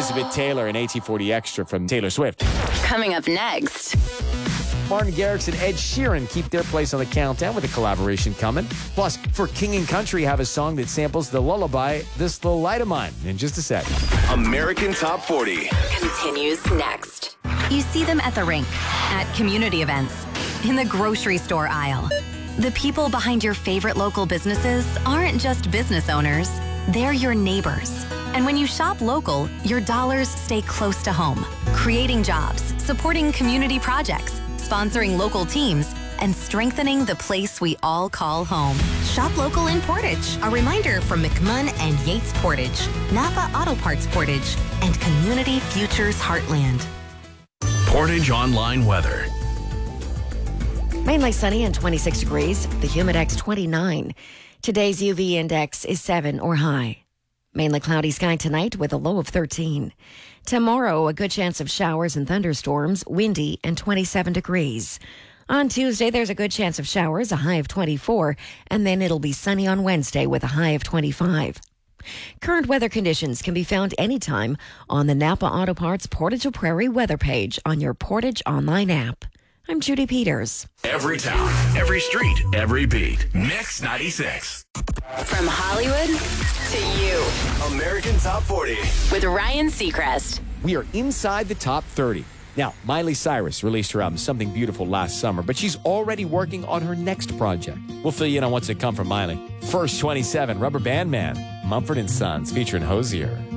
Elizabeth Taylor and AT40 Extra from Taylor Swift. Coming up next. Martin Garrix and Ed Sheeran keep their place on the countdown with a collaboration coming. Plus, for King and Country, have a song that samples the lullaby, This Little Light of Mine, in just a sec. American Top 40 Continues next. You see them at the rink, at community events, in the grocery store aisle. The people behind your favorite local businesses aren't just business owners, they're your neighbors. And when you shop local, your dollars stay close to home, creating jobs, supporting community projects, sponsoring local teams, and strengthening the place we all call home. Shop local in Portage. A reminder from McMunn and Yates Portage, Napa Auto Parts Portage, and Community Futures Heartland. Portage Online Weather. Mainly sunny and 26 degrees. The Humidex 29. Today's UV index is 7 or high. Mainly cloudy sky tonight with a low of 13. Tomorrow, a good chance of showers and thunderstorms, windy and 27 degrees. On Tuesday, there's a good chance of showers, a high of 24, and then it'll be sunny on Wednesday with a high of 25. Current weather conditions can be found anytime on the Napa Auto Parts Portage La Prairie weather page on your Portage Online app. I'm Judy Peters. Every town, every street, every beat. Mix 96. From Hollywood to you. American Top 40 with Ryan Seacrest. We are inside the top 30. Now, Miley Cyrus released her album Something Beautiful last summer, but she's already working on her next project. We'll fill you in on what's to come from Miley. First 27, Rubber Band Man, Mumford & Sons featuring Hosier.